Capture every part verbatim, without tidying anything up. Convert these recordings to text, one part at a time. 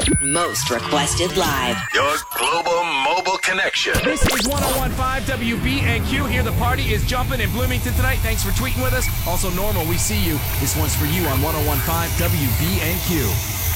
Most requested live. Your global mobile connection. This is one oh one point five W B N Q. Here the party is jumping in Bloomington tonight. Thanks for tweeting with us. Also, Normal, we see you. This one's for you on one oh one point five W B N Q.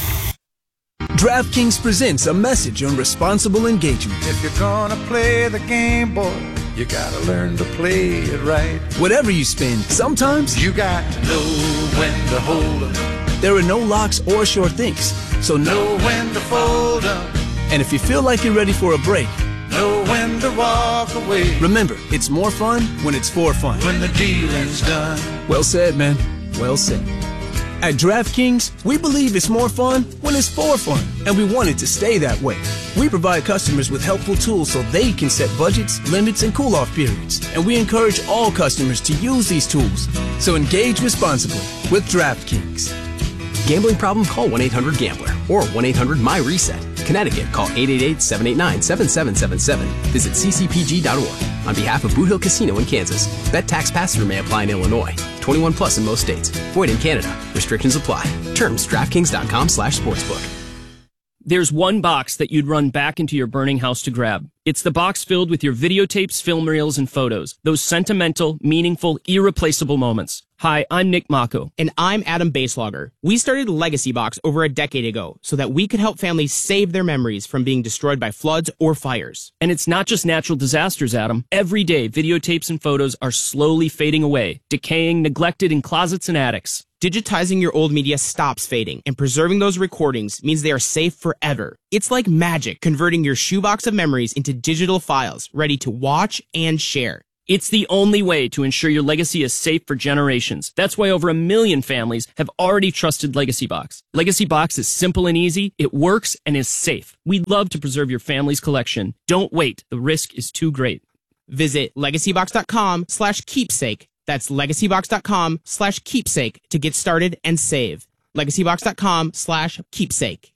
DraftKings presents a message on responsible engagement. If you're gonna play the game, boy, you gotta learn to play it right. Whatever you spend, sometimes you got to know when to hold 'em. There are no locks or sure things, so know when to fold 'em. And if you feel like you're ready for a break, know when to walk away. Remember, it's more fun when it's for fun. When the dealing's done. Well said, man. Well said. At DraftKings, we believe it's more fun when it's for fun, and we want it to stay that way. We provide customers with helpful tools so they can set budgets, limits, and cool-off periods, and we encourage all customers to use these tools. So engage responsibly with DraftKings. Gambling problem? Call one eight hundred gambler or one eight hundred my reset. Connecticut, call eight eight eight, seven eight nine, seven seven seven seven. Visit c c p g dot org. On behalf of Boot Hill Casino in Kansas, bet tax pass-through may apply in Illinois. twenty-one plus in most states. Void in Canada. Restrictions apply. Terms, DraftKings.com slash sportsbook. There's one box that you'd run back into your burning house to grab. It's the box filled with your videotapes, film reels, and photos. Those sentimental, meaningful, irreplaceable moments. Hi, I'm Nick Mako. And I'm Adam Baselogger. We started Legacy Box over a decade ago so that we could help families save their memories from being destroyed by floods or fires. And it's not just natural disasters, Adam. Every day, videotapes and photos are slowly fading away, decaying, neglected in closets and attics. Digitizing your old media stops fading, and preserving those recordings means they are safe forever. It's like magic converting your shoebox of memories into digital files, ready to watch and share. It's the only way to ensure your legacy is safe for generations. That's why over a million families have already trusted Legacy Box. Legacy Box is simple and easy, it works, and is safe. We'd love to preserve your family's collection. Don't wait. The risk is too great. Visit legacybox.com slash keepsake. That's legacybox.com slash keepsake to get started and save. legacybox.com slash keepsake.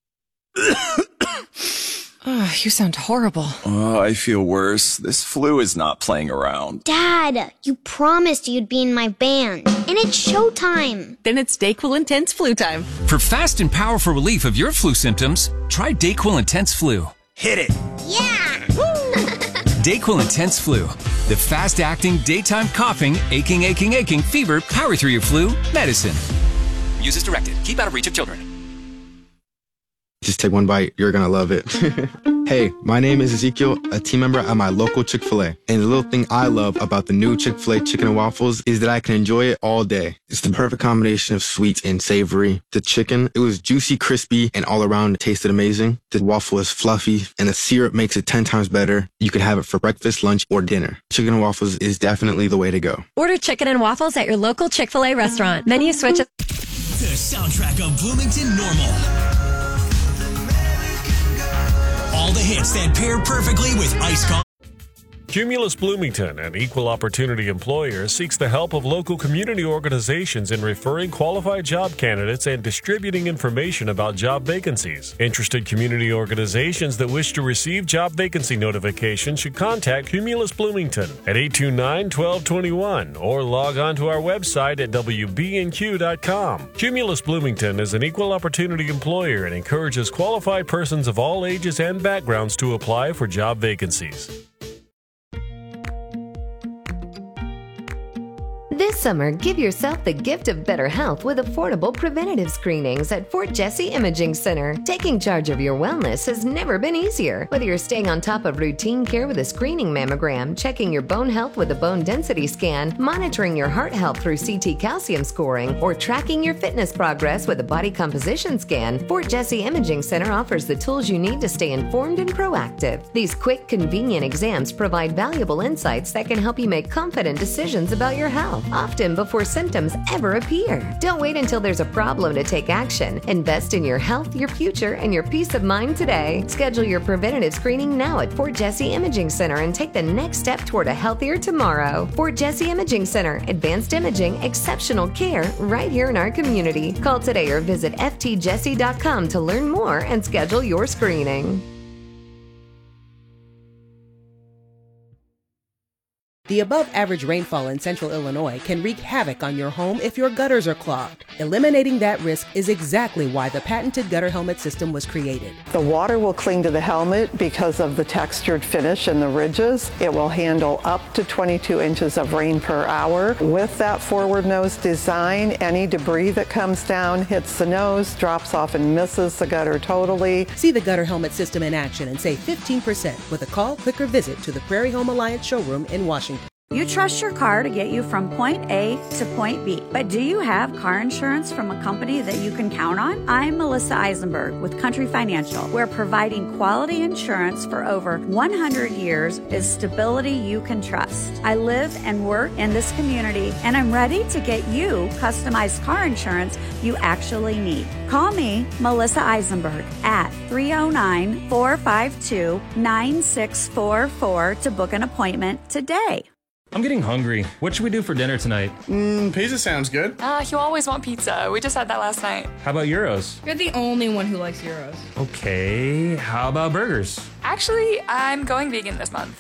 Oh, you sound horrible. Oh, I feel worse. This flu is not playing around. Dad, you promised you'd be in my band. And it's showtime. Then it's DayQuil Intense Flu time. For fast and powerful relief of your flu symptoms, try DayQuil Intense Flu. Hit it. Yeah. DayQuil Intense Flu. The fast-acting, daytime coughing, aching, aching, aching, fever, power through your flu medicine. Use as directed. Keep out of reach of children. Just take one bite. You're going to love it. Hey, my name is Ezekiel, a team member at my local Chick-fil-A. And the little thing I love about the new Chick-fil-A chicken and waffles is that I can enjoy it all day. It's the perfect combination of sweet and savory. The chicken, it was juicy, crispy, and all around it tasted amazing. The waffle is fluffy, and the syrup makes it ten times better. You can have it for breakfast, lunch, or dinner. Chicken and waffles is definitely the way to go. Order chicken and waffles at your local Chick-fil-A restaurant. Menu switch. The soundtrack of Bloomington Normal. All the hits that pair perfectly with Ice Coffee. Cumulus Bloomington, an equal opportunity employer, seeks the help of local community organizations in referring qualified job candidates and distributing information about job vacancies. Interested community organizations that wish to receive job vacancy notifications should contact Cumulus Bloomington at eight two nine, one two two one or log on to our website at w b n q dot com. Cumulus Bloomington is an equal opportunity employer and encourages qualified persons of all ages and backgrounds to apply for job vacancies. This summer, give yourself the gift of better health with affordable preventative screenings at Fort Jesse Imaging Center. Taking charge of your wellness has never been easier. Whether you're staying on top of routine care with a screening mammogram, checking your bone health with a bone density scan, monitoring your heart health through C T calcium scoring, or tracking your fitness progress with a body composition scan, Fort Jesse Imaging Center offers the tools you need to stay informed and proactive. These quick, convenient exams provide valuable insights that can help you make confident decisions about your health, often before symptoms ever appear. Don't wait until there's a problem to take action. Invest in your health, your future, and your peace of mind today. Schedule your preventative screening now at Fort Jesse Imaging Center and take the next step toward a healthier tomorrow. Fort Jesse Imaging Center, advanced imaging, exceptional care right here in our community. Call today or visit f t jesse dot com to learn more and schedule your screening. The above-average rainfall in central Illinois can wreak havoc on your home if your gutters are clogged. Eliminating that risk is exactly why the patented gutter helmet system was created. The water will cling to the helmet because of the textured finish and the ridges. It will handle up to twenty-two inches of rain per hour. With that forward nose design, any debris that comes down hits the nose, drops off and misses the gutter totally. See the gutter helmet system in action and save fifteen percent with a call, click, or visit to the Prairie Home Alliance showroom in Washington. You trust your car to get you from point A to point B, but do you have car insurance from a company that you can count on? I'm Melissa Eisenberg with Country Financial, where providing quality insurance for over one hundred years is stability you can trust. I live and work in this community, and I'm ready to get you customized car insurance you actually need. Call me, Melissa Eisenberg, at three oh nine, four five two, nine six four four to book an appointment today. I'm getting hungry. What should we do for dinner tonight? Mmm, pizza sounds good. Uh, you always want pizza. We just had that last night. How about gyros? You're the only one who likes gyros. Okay, how about burgers? Actually, I'm going vegan this month.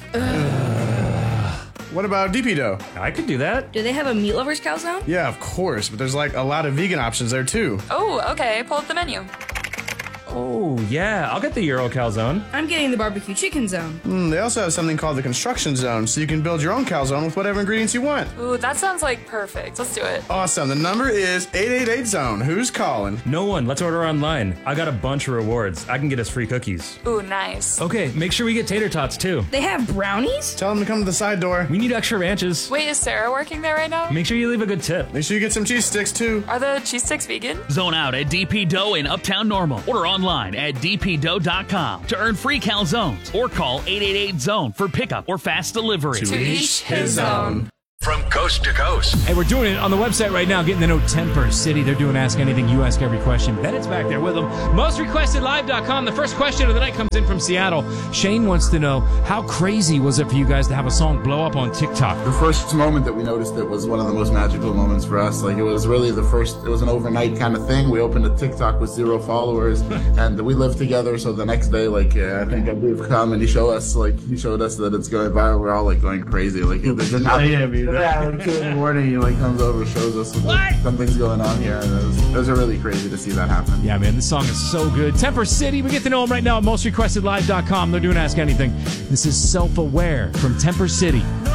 What about D P dough? I could do that. Do they have a meat lover's calzone? Yeah, of course, but there's like a lot of vegan options there too. Oh, okay. Pull up the menu. Oh, yeah, I'll get the Euro calzone. I'm getting the barbecue chicken zone. Mm, they also have something called the construction zone, so you can build your own calzone with whatever ingredients you want. Ooh, that sounds like perfect. Let's do it. Awesome. The number is eight eight eight zone. Who's calling? No one. Let's order online. I got a bunch of rewards. I can get us free cookies. Ooh, nice. Okay, make sure we get tater tots, too. They have brownies? Tell them to come to the side door. We need extra ranches. Wait, is Sarah working there right now? Make sure you leave a good tip. Make sure you get some cheese sticks, too. Are the cheese sticks vegan? Zone out at D P Dough in Uptown Normal. Order online at D P dough dot com to earn free calzones or call eight eight eight zone for pickup or fast delivery. To each his own. From coast to coast. Hey, we're doing it on the website right now, getting to know Temper City. They're doing Ask Anything, You Ask Every Question. Bennett's back there with them. most requested live dot com. The first question of the night comes in from Seattle. Shane wants to know, how crazy was it for you guys to have a song blow up on TikTok? The first moment that we noticed it was one of the most magical moments for us. Like, it was really the first, it was an overnight kind of thing. We opened a TikTok with zero followers, and we lived together, so the next day, like, uh, I think Abu've come and he showed us, like, he showed us that it's going viral. We're all, like, going crazy. Like, this is not, yeah, yeah, morning, he like comes over, shows us like, something's going on here, and it was, it was really crazy to see that happen. Yeah, man, this song is so good. Temper City, we get to know them right now at most requested live dot com. They're doing Ask Anything. This is Self-Aware from Temper City.